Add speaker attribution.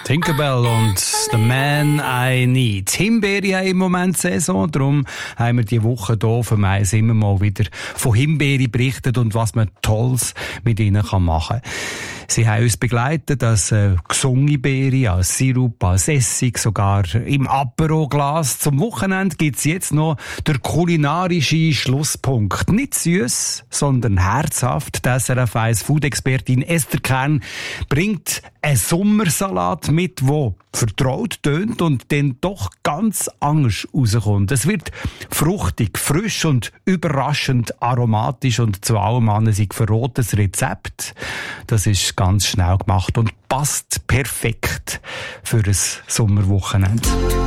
Speaker 1: Tinkerbell und The Man I Need. Himbeere haben im Moment Saison, darum haben wir diese Woche hier für mich immer mal wieder von Himbeere berichtet und was man Tolles mit ihnen machen kann. Sie haben uns begleitet als gesungene Beere, als Sirup, als Essig, sogar im Apero-Glas. Zum Wochenende gibt's jetzt noch der kulinarische Schlusspunkt. Nicht süß, sondern herzhaft. Die SRF 1 Food-Expertin Esther Kern bringt einen Sommersalat mit, der vertraut tönt und dann doch ganz anders rauskommt. Es wird fruchtig, frisch und überraschend aromatisch und zu allem ein verrotes Rezept. Das ist ganz schnell gemacht und passt perfekt für ein Sommerwochenende.